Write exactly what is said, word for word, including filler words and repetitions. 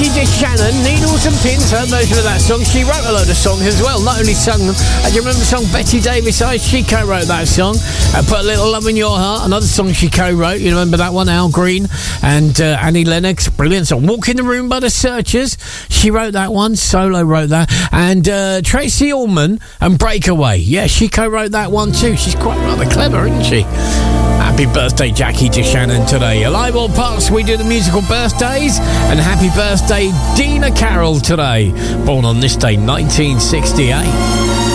Jackie DeShannon, Needles and Pins, her version of that song. She wrote a load of songs as well, not only sung them. Uh, do you remember the song Betty Davis? I, she co-wrote that song. Uh, Put a Little Love in Your Heart, another song she co-wrote. You remember that one? Al Green and uh, Annie Lennox, brilliant song. Walk in the Room by the Searchers, she wrote that one. Solo wrote that. And uh, Tracy Ullman and Breakaway, yeah, she co-wrote that one too. She's quite rather clever, isn't she? Happy birthday, Jackie DeShannon, today. Alive or Past, we do the musical birthdays. And happy birthday, Dina Carroll, today. Born on this day, nineteen sixty-eight.